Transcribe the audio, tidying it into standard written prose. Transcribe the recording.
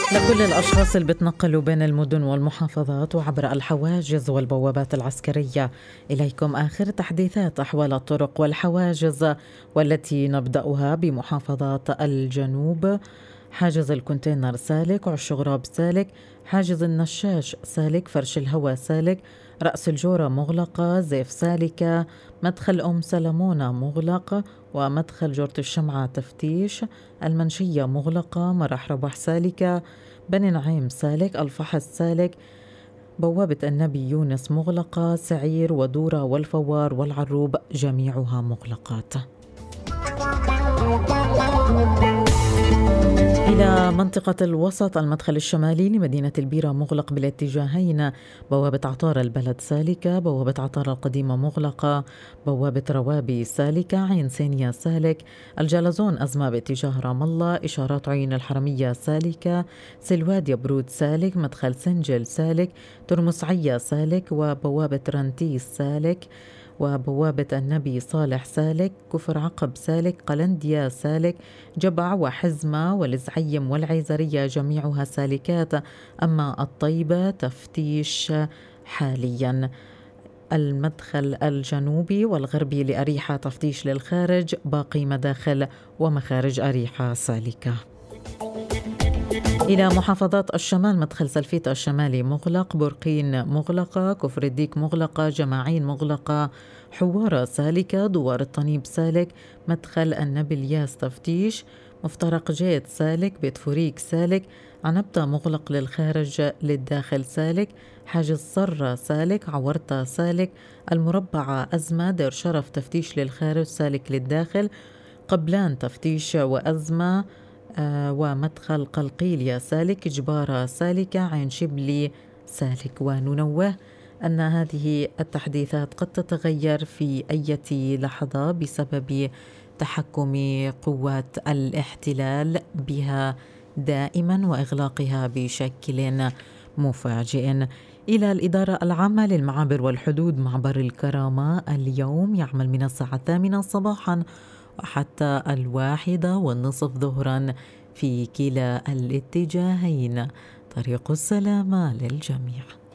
لكل الأشخاص اللي بتنقلوا بين المدن والمحافظات وعبر الحواجز والبوابات العسكرية، إليكم آخر تحديثات أحوال الطرق والحواجز، والتي نبدأها بمحافظات الجنوب. حاجز الكونتينر سالك، عش غراب سالك، حاجز النشاش سالك، فرش الهواء سالك، رأس الجورة مغلقة، زيف سالكة، مدخل أم سلمونة مغلق، ومدخل جورة الشمعة تفتيش، المنشية مغلقة، مرح ربح سالكة، بني نعيم سالك، الفحص سالك، بوابة النبي يونس مغلقة، سعير ودورة والفوار والعروب جميعها مغلقات. إلى منطقة الوسط، المدخل الشمالي لمدينة البيرة مغلق بالاتجاهين، بوابة عطار البلد سالكة، بوابة عطار القديمة مغلقة، بوابة روابي سالكة، عين سينيا سالك، الجلزون أزمة باتجاه رام الله، إشارات عين الحرمية سالكة، سلواد يبرود سالك، مدخل سنجل سالك، ترمسعية سالك، وبوابة رنتيس سالك، وبوابة النبي صالح سالك، كفر عقب سالك، قلنديا سالك، جبع وحزمة والزعيم والعيزرية جميعها سالكات. أما الطيبة تفتيش حاليا. المدخل الجنوبي والغربي لأريحة تفتيش للخارج، باقي مداخل ومخارج أريحة سالكة. إلى محافظات الشمال، مدخل سلفيت الشمالي مغلق، برقين مغلقة، كفر الديك مغلقة، جماعين مغلقة، حوارة سالكة، دوار الطنيب سالك، مدخل النبي الياس تفتيش، مفترق جيت سالك، بيت فوريك سالك، عنبتة مغلق للخارج للداخل سالك، حاجز صرة سالك، عورتة سالك، المربعة أزمة، دير شرف تفتيش للخارج سالك للداخل، قبلان تفتيش وأزمة، ومدخل قلقيلية سالك، جبارة سالكة، عين شبلي سالك. وننوه أن هذه التحديثات قد تتغير في أي لحظة بسبب تحكم قوات الاحتلال بها دائما وإغلاقها بشكل مفاجئ. إلى الإدارة العامة للمعابر والحدود، معبر الكرامة اليوم يعمل من الساعة 8 صباحا وحتى 1:30 ظهرا في كلا الاتجاهين. طريق السلامة للجميع.